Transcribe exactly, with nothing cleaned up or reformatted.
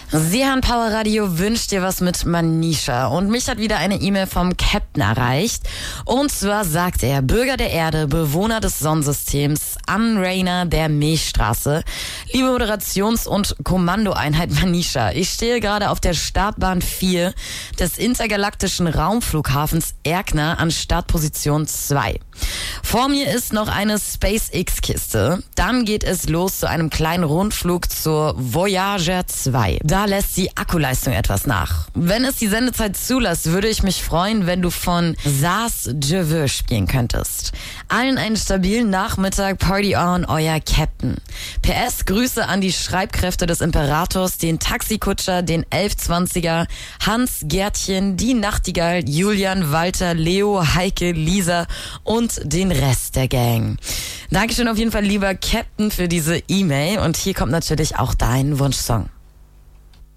Sie hören Power Radio, wünscht dir was mit Manisha. Und mich hat wieder eine E-Mail vom Captain erreicht. Und zwar sagt er, Bürger der Erde, Bewohner des Sonnensystems, Anrainer der Milchstraße, liebe Moderations- und Kommandoeinheit Manisha, ich stehe gerade auf der Startbahn vier des intergalaktischen Raumflughafens Erkner an Startposition zwei. Vor mir ist noch eine SpaceX-Kiste. Dann geht es los zu einem kleinen Rundflug zur Voyager zwei. Da lässt die Akkuleistung etwas nach. Wenn es die Sendezeit zulässt, würde ich mich freuen, wenn du von Sas Je veux spielen könntest. Allen einen stabilen Nachmittag, Party on, euer Captain. P S, Grüße an die Schreibkräfte des Imperators, den Taxikutscher, den elf zwanziger, Hans, Gärtchen, die Nachtigall, Julian, Walter, Leo, Heike, Lisa und den Rest der Gang. Dankeschön auf jeden Fall, lieber Captain, für diese E-Mail. Und hier kommt natürlich auch dein Wunschsong.